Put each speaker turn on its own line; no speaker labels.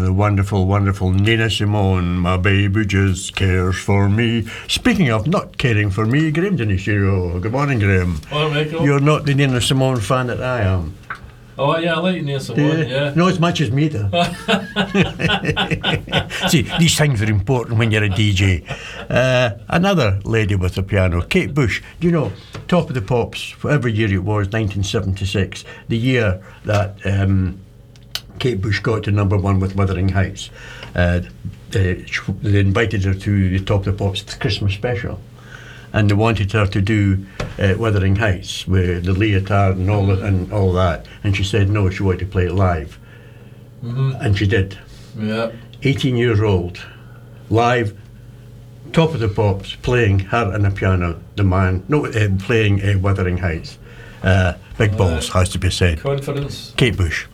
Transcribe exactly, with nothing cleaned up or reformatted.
the wonderful, wonderful Nina Simone. My baby just cares for me. Speaking of not caring for me, Graham Denishiro. Good morning, Graham.
Well, Michael.
You're not the Nina Simone fan that I am.
Oh, yeah, I like Nina Simone, yeah.
Not as much as me, though. See, these things are important when you're a D J. Uh, another lady with a piano, Kate Bush. Do you know, Top of the Pops, whatever year it was, nineteen seventy-six, the year that um, Kate Bush got to number one with Wuthering Heights. Uh, they, they invited her to the Top of the Pops Christmas special. And they wanted her to do uh, Wuthering Heights with the leotard and all, and all that. And she said no, she wanted to play it live. Mm-hmm. And she did.
Yeah.
eighteen years old, live, Top of the Pops, playing her and the piano, the man, no, uh, playing uh, Wuthering Heights. Uh, big balls, has to be said.
Confidence.
Kate Bush.